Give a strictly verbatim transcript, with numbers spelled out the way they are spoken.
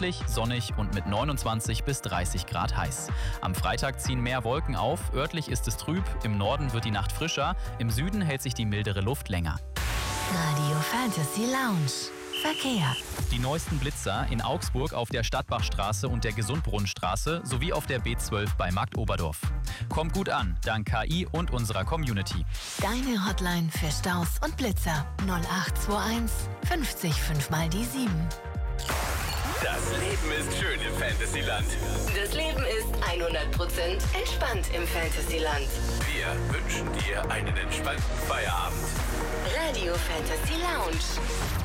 freundlich, sonnig und mit neunundzwanzig bis dreißig Grad heiß. Am Freitag ziehen mehr Wolken auf, örtlich ist es trüb, im Norden wird die Nacht frischer, im Süden hält sich die mildere Luft länger. Radio Fantasy Lounge. Verkehr. Die neuesten Blitzer in Augsburg auf der Stadtbachstraße und der Gesundbrunnenstraße sowie auf der B zwölf bei Marktoberdorf. Kommt gut an, dank K I und unserer Community. Deine Hotline für Staus und Blitzer null acht zwei eins fünfzig fünf mal die sieben. Das Leben ist schön im Fantasyland. Das Leben ist hundert Prozent entspannt im Fantasyland. Wir wünschen dir einen entspannten Feierabend. Radio Fantasy Lounge.